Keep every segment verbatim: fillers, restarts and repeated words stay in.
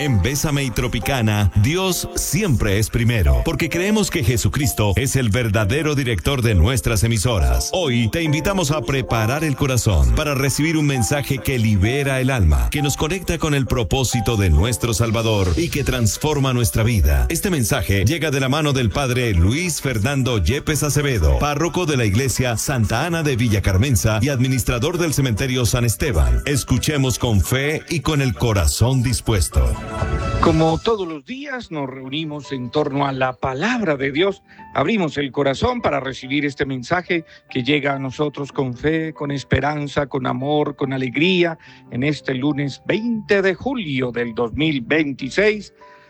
En Bésame y Tropicana, Dios siempre es primero, porque creemos que Jesucristo es el verdadero director de nuestras emisoras. Hoy te invitamos a preparar el corazón para recibir un mensaje que libera el alma, que nos conecta con el propósito de nuestro Salvador y que transforma nuestra vida. Este mensaje llega de la mano del Padre Luis Fernando Yepes Acevedo, párroco de la Iglesia Santa Ana de Villa Carmenza y administrador del Cementerio San Esteban. Escuchemos con fe y con el corazón dispuesto. Como todos los días nos reunimos en torno a la palabra de Dios, abrimos el corazón para recibir este mensaje que llega a nosotros con fe, con esperanza, con amor, con alegría, en este lunes veinte de julio del dos mil veintiséis,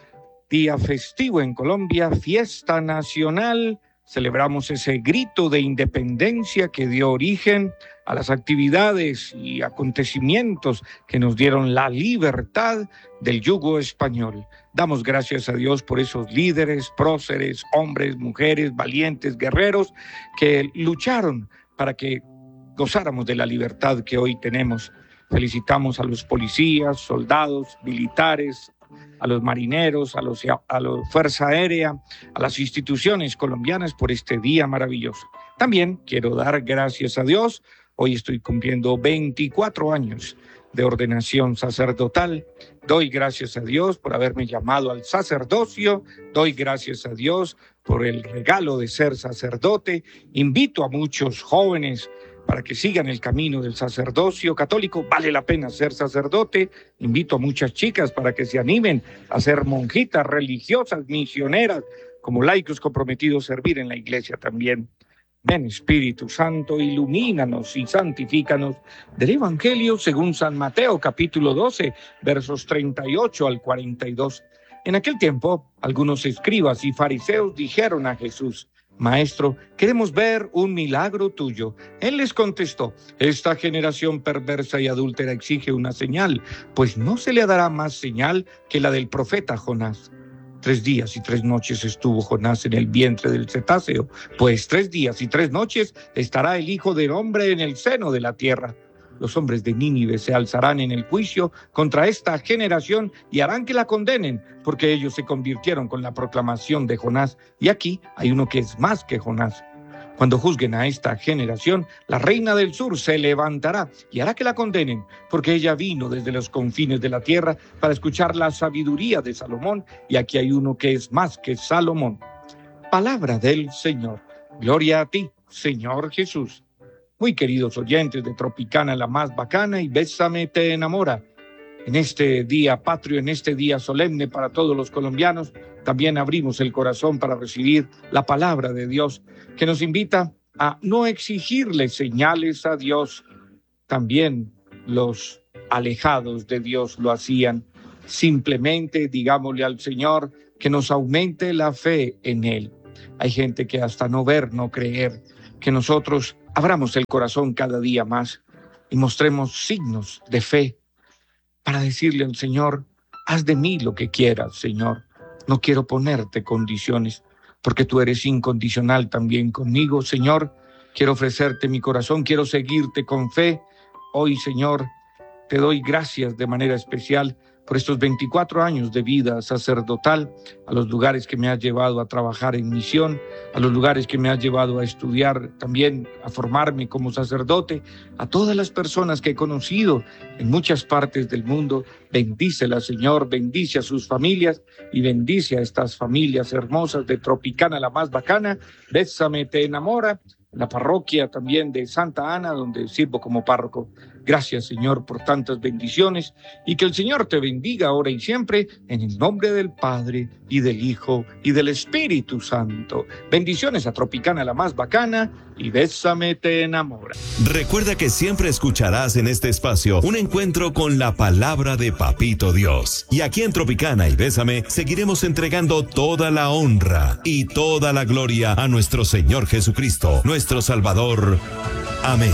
día festivo en Colombia, fiesta nacional. Celebramos ese grito de independencia que dio origen a las actividades y acontecimientos que nos dieron la libertad del yugo español. Damos gracias a Dios por esos líderes, próceres, hombres, mujeres, valientes, guerreros que lucharon para que gozáramos de la libertad que hoy tenemos. Felicitamos a los policías, soldados, militares, a los marineros, a los a la Fuerza Aérea, a las instituciones colombianas por este día maravilloso. También quiero dar gracias a Dios. Hoy estoy cumpliendo veinticuatro años de ordenación sacerdotal. Doy gracias a Dios por haberme llamado al sacerdocio. Doy gracias a Dios por el regalo de ser sacerdote. Invito a muchos jóvenes para que sigan el camino del sacerdocio católico. Vale la pena ser sacerdote. Invito a muchas chicas para que se animen a ser monjitas religiosas, misioneras, como laicos comprometidos a servir en la iglesia también. Ven, Espíritu Santo, ilumínanos y santifícanos. Del Evangelio según San Mateo, capítulo doce, versos treinta y ocho al cuarenta y dos. En aquel tiempo, algunos escribas y fariseos dijeron a Jesús: Maestro, queremos ver un milagro tuyo. Él les contestó: esta generación perversa y adúltera exige una señal, pues no se le dará más señal que la del profeta Jonás. Tres días y tres noches estuvo Jonás en el vientre del cetáceo, pues tres días y tres noches estará el Hijo del Hombre en el seno de la tierra. Los hombres de Nínive se alzarán en el juicio contra esta generación y harán que la condenen, porque ellos se convirtieron con la proclamación de Jonás. Y aquí hay uno que es más que Jonás. Cuando juzguen a esta generación, la reina del sur se levantará y hará que la condenen, porque ella vino desde los confines de la tierra para escuchar la sabiduría de Salomón, y aquí hay uno que es más que Salomón. Palabra del Señor. Gloria a ti, Señor Jesús. Muy queridos oyentes de Tropicana, la más bacana, y Bésame te enamora. En este día patrio, en este día solemne para todos los colombianos, también abrimos el corazón para recibir la palabra de Dios, que nos invita a no exigirle señales a Dios. También los alejados de Dios lo hacían. Simplemente digámosle al Señor que nos aumente la fe en Él. Hay gente que hasta no ver, no creer, que nosotros abramos el corazón cada día más y mostremos signos de fe para decirle al Señor: haz de mí lo que quieras, Señor. No quiero ponerte condiciones, porque tú eres incondicional también conmigo, Señor. Quiero ofrecerte mi corazón, quiero seguirte con fe. Hoy, Señor, te doy gracias de manera especial por estos veinticuatro años de vida sacerdotal, a los lugares que me has llevado a trabajar en misión, a los lugares que me has llevado a estudiar, también a formarme como sacerdote, a todas las personas que he conocido en muchas partes del mundo. Bendícelas, Señor, bendice a sus familias y bendice a estas familias hermosas de Tropicana, la más bacana. Bésame te enamora, la parroquia también de Santa Ana, donde sirvo como párroco. Gracias, Señor, por tantas bendiciones, y que el Señor te bendiga ahora y siempre, en el nombre del Padre, y del Hijo, y del Espíritu Santo. Bendiciones a Tropicana, la más bacana, y Bésame te enamora. Recuerda que siempre escucharás en este espacio un encuentro con la palabra de Papito Dios. Y aquí en Tropicana y Bésame seguiremos entregando toda la honra y toda la gloria a nuestro Señor Jesucristo, nuestro Salvador. Amén.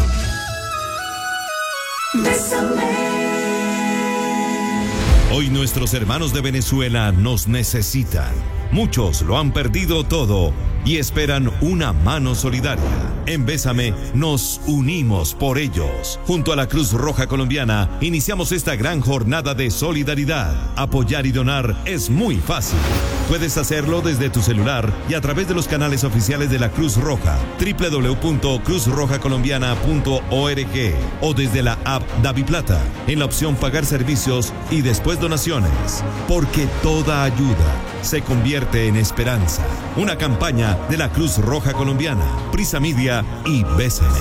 Bésame. Hoy nuestros hermanos de Venezuela nos necesitan. Muchos lo han perdido todo y esperan una mano solidaria. En Bésame nos unimos por ellos. Junto a la Cruz Roja Colombiana iniciamos esta gran jornada de solidaridad. Apoyar y donar es muy fácil. Puedes hacerlo desde tu celular y a través de los canales oficiales de la Cruz Roja, doble u doble u doble u punto cruz roja colombiana punto org, o desde la app DaviPlata en la opción Pagar servicios y después donaciones. Porque toda ayuda se convierte en esperanza. Una campaña de la Cruz Roja Colombiana, Prisa Media y Bésame.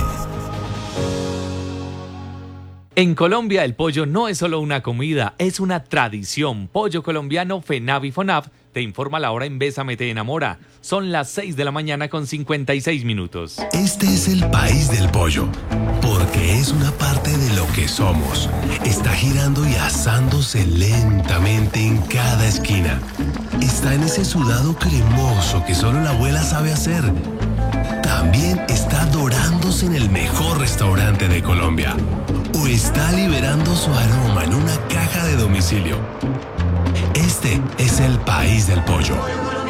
En Colombia el pollo no es solo una comida, es una tradición. Pollo colombiano FENAV y FONAV te informa la hora en Bésame te enamora. Son las seis de la mañana con cincuenta y seis minutos. Este es el país del pollo, porque es una parte de lo que somos. Está girando y asándose lentamente en cada esquina. Está en ese sudado cremoso que solo la abuela sabe hacer. También está dorándose en el mejor restaurante de Colombia. O está liberando su aroma en una caja de domicilio. Este es el país del pollo.